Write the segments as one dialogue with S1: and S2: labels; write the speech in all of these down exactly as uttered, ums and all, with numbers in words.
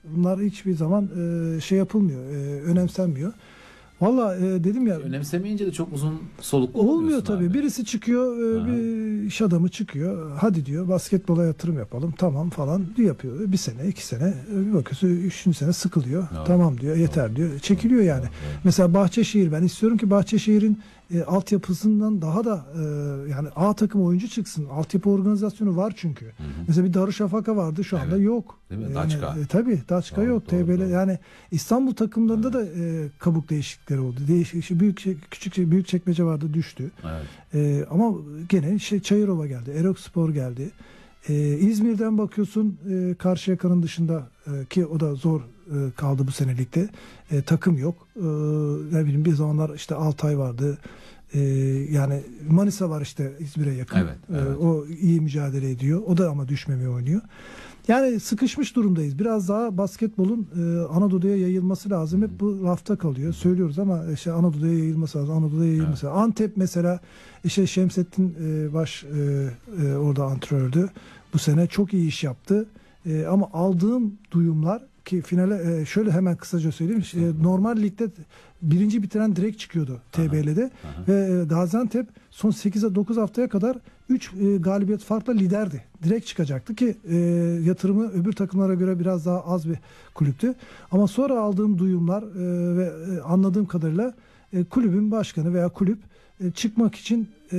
S1: bunlar hiçbir zaman e, şey yapılmıyor, e, önemsenmiyor. Valla e, dedim ya.
S2: Önemsemeyince de çok uzun soluklu
S1: olmuyor tabii.
S2: Abi.
S1: Birisi çıkıyor, e, bir iş adamı çıkıyor. Hadi diyor basketbola yatırım yapalım. Tamam falan diyor, yapıyor. Bir sene, iki sene, bir bakıyorsun üçüncü sene sıkılıyor. Evet. Tamam diyor, yeter evet. diyor. Çekiliyor yani. Evet. Evet. Mesela Bahçeşehir, ben istiyorum ki Bahçeşehir'in e, altyapısından daha da e, yani A takım oyuncu çıksın. Altyapı organizasyonu var çünkü. Hı hı. Mesela bir Darüşşafaka vardı, şu anda evet. yok.
S2: Değil mi?
S1: Yani,
S2: Daçka.
S1: E, tabii Daçka doğru, yok. T B L yani İstanbul takımlarında evet. da e, kabuk değişiklikleri oldu. Değişik, büyük küçük büyük çekmece vardı, düştü. Evet. E, ama gene işte Çayırova geldi, Erokspor geldi. E, İzmir'den bakıyorsun e, Karşıyaka'nın dışında e, ki o da zor e, kaldı bu senelikte. E, takım yok. E, ne bileyim bir zamanlar işte Altay vardı. E, yani Manisa var işte İzmir'e yakın. Evet, evet. E, o iyi mücadele ediyor. O da ama düşmemeye oynuyor. Yani sıkışmış durumdayız. Biraz daha basketbolun e, Anadolu'ya yayılması lazım. Hep bu lafta kalıyor. Söylüyoruz ama işte Anadolu'ya yayılması lazım. Anadolu'ya yayılması lazım. Evet. Antep mesela işte Şemsettin e, Baş e, e, orada antrenördü. Bu sene çok iyi iş yaptı. E, ama aldığım duyumlar ki finale e, şöyle hemen kısaca söyleyeyim. E, normal ligde birinci bitiren direkt çıkıyordu T B L'de. Aha, aha. Ve Gaziantep son sekize dokuz haftaya kadar üç e, galibiyet farkla liderdi. Direkt çıkacaktı ki e, yatırımı öbür takımlara göre biraz daha az bir kulüptü. Ama sonra aldığım duyumlar e, ve e, anladığım kadarıyla e, kulübün başkanı veya kulüp e, çıkmak için e,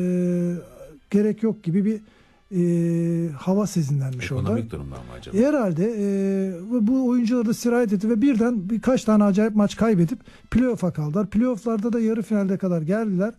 S1: gerek yok gibi bir e, hava sezinlenmiş
S2: Ekonomik
S1: orada.
S2: Ekonomik durumdan mı acaba?
S1: Herhalde e, bu oyuncular da sirayet etti ve birden birkaç tane acayip maç kaybedip playoff'a kaldılar. Playoff'larda da yarı finalde kadar geldiler.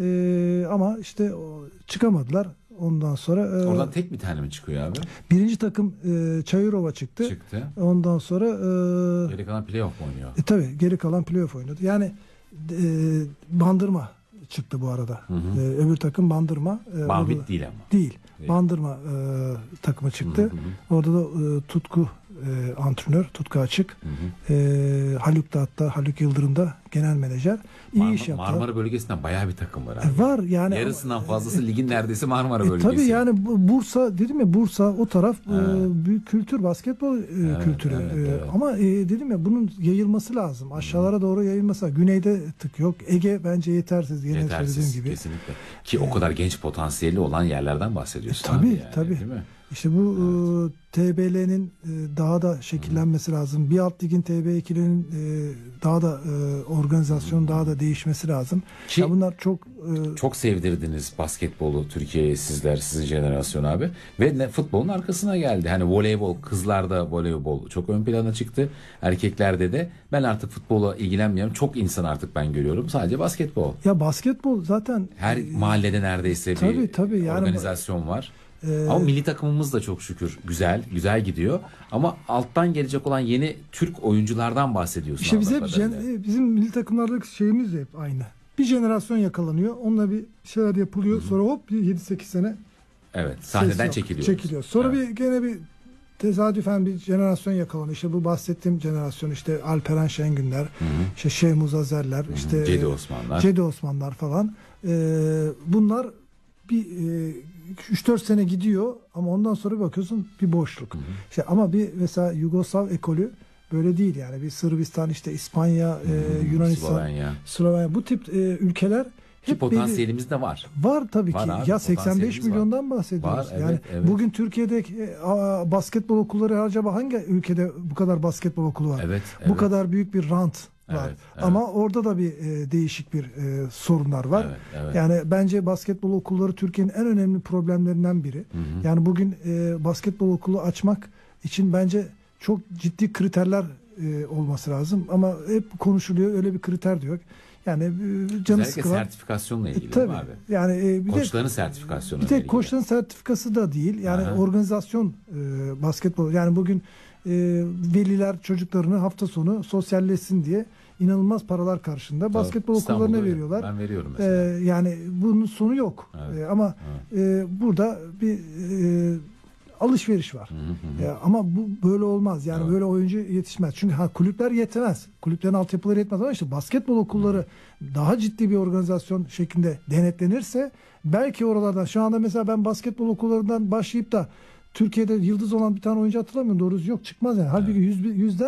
S1: E, ama işte o, çıkamadılar. Ondan sonra e,
S2: oradan tek bir tane mi çıkıyor abi?
S1: Birinci takım e, Çayırova çıktı.
S2: Çıktı.
S1: Ondan sonra e,
S2: geri kalan playoff mu oynuyor?
S1: E, tabii geri kalan playoff oynadı. Yani e, Bandırma çıktı bu arada. Hı hı. E, öbür takım Bandırma.
S2: E, Banvit değil ama.
S1: Değil. değil. Bandırma e, takımı çıktı. Hı hı hı. Orada da e, Tutku e, antrenör, Tutku Açık. Hı hı. E, Haluk da hatta Haluk Yıldırım da genel menajer. İyi
S2: Marmara,
S1: iş yaptı.
S2: Marmara bölgesinden bayağı bir takım var abi.
S1: E, var yani.
S2: Yarısından fazlası e, ligin neredeyse Marmara
S1: e,
S2: bölgesi.
S1: Tabii yani Bursa dedim ya, Bursa o taraf evet. e, büyük kültür, basketbol e, evet, kültürü. Evet, evet. E, ama e, dedim ya bunun yayılması lazım. Aşağılara hmm. doğru yayılması lazım. Güneyde tık yok. Ege bence yetersiz. Yine
S2: yetersiz
S1: söylediğim gibi.
S2: Kesinlikle. Ki e, o kadar genç potansiyeli olan yerlerden bahsediyorsun.
S1: E, tabii
S2: yani,
S1: tabii.
S2: Değil mi?
S1: İşte bu evet. e, T B L'nin e, daha da şekillenmesi Hı. lazım. Bir alt ligin T B iki'nin e, daha da e, organizasyonun daha da değişmesi lazım.
S2: Ki,
S1: ya bunlar çok e,
S2: çok sevdirdiniz basketbolu Türkiye'ye sizler, sizin jenerasyon abi. Ve ne, futbolun arkasına geldi. Hani voleybol, kızlarda voleybol çok ön plana çıktı. Erkeklerde de ben artık futbola ilgilenmiyorum. Çok insan artık ben görüyorum. Sadece basketbol.
S1: Ya basketbol zaten
S2: her e, mahallede neredeyse
S1: tabii,
S2: bir
S1: tabii, yani,
S2: organizasyon var.
S1: Ee,
S2: Ama milli takımımız da çok şükür güzel, güzel gidiyor. Ama alttan gelecek olan yeni Türk oyunculardan bahsediyorsun.
S1: İşte biz hep jen- bizim milli takımlardaki şeyimiz de hep aynı. Bir jenerasyon yakalanıyor. Onunla bir şeyler yapılıyor. Hı-hı. Sonra hop yedi sekiz sene
S2: evet, sahneden çekiliyor.
S1: Çekiliyor. Sonra
S2: evet.
S1: bir gene bir tesadüfen bir jenerasyon yakalanıyor. İşte bu bahsettiğim jenerasyon, işte Alperen Şengünler, Hı-hı. işte Şehmuz Azerler, Hı-hı. işte
S2: Cedi Osmanlar.
S1: Cedi Osmanlar falan. Ee, bunlar bir e, üç dört sene gidiyor ama ondan sonra bir bakıyorsun bir boşluk. Hı hı. İşte ama bir mesela Yugoslav ekolü böyle değil yani. Bir Sırbistan, işte İspanya, hı hı. E, Yunanistan, Slovenya. Slovenya bu tip e, ülkeler
S2: ki hep potansiyelimiz belli, de var.
S1: Var tabii
S2: var
S1: ki.
S2: Abi,
S1: ya seksen beş milyondan var. bahsediyoruz. Var, yani evet, evet. Bugün Türkiye'de e, a, basketbol okulları acaba hangi ülkede bu kadar basketbol okulu var?
S2: Evet,
S1: bu
S2: evet.
S1: kadar büyük bir rant var. Evet, evet. Ama orada da bir e, değişik bir e, sorunlar var. Evet, evet. Yani bence basketbol okulları Türkiye'nin en önemli problemlerinden biri. Hı hı. Yani bugün e, basketbol okulu açmak için bence çok ciddi kriterler e, olması lazım. Ama hep konuşuluyor, öyle bir kriter diyor. Yani e, canı
S2: özellikle
S1: sıkılan.
S2: sertifikasyonla ilgili
S1: e, tabii,
S2: abi.
S1: Yani e, bir
S2: koçların
S1: de,
S2: sertifikasyonu.
S1: Bir tek koçların sertifikası da değil. Yani Aha. organizasyon e, basketbol. Yani bugün e, veliler çocuklarını hafta sonu sosyalleşsin diye inanılmaz paralar karşında Tabii. basketbol İstanbul'da okullarına öyle. veriyorlar.
S2: Ben veriyorum mesela.
S1: E, yani bunun sonu yok. Evet. E, ama evet. e, burada bir e, alışveriş var. Hı hı. E, ama bu böyle olmaz. Yani evet. böyle oyuncu yetişmez. Çünkü ha kulüpler yetmez. Kulüplerin altyapıları yetmez ama işte basketbol okulları hı. daha ciddi bir organizasyon şeklinde denetlenirse belki oralardan, şu anda mesela ben basketbol okullarından başlayıp da Türkiye'de yıldız olan bir tane oyuncu hatırlamıyorum. Doğrusu yok, çıkmaz yani. Halbuki evet. yüz, yüzler